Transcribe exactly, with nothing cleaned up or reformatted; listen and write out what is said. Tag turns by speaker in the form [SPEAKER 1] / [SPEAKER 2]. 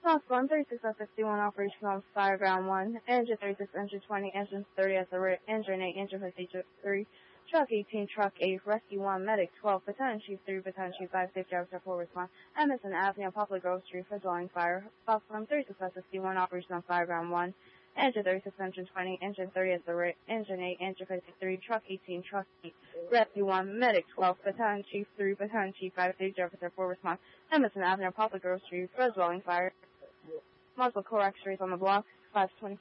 [SPEAKER 1] Fox one thirty-six at fifty-one operational fire ground one, engine thirty-six, engine twenty, engine thirty at the rear, engine eight, engine fifty-three, truck eighteen, truck eight, rescue one, medic twelve, battalion chief three, battalion chief five, safety officer four, response, Emerson Avenue, Poplar Grove Street for dwelling fire. Fox one thirty-six at fifty-one operational fire ground one, engine thirty-six, engine twenty, engine thirty at the rear, engine eight, engine fifty-three, truck eighteen, truck eight, rescue one, medic twelve, battalion chief three, battalion chief five, safety officer four, response, Emerson Avenue, Poplar Grove Street for dwelling fire. Multiple core X-rays on the block, five twenty.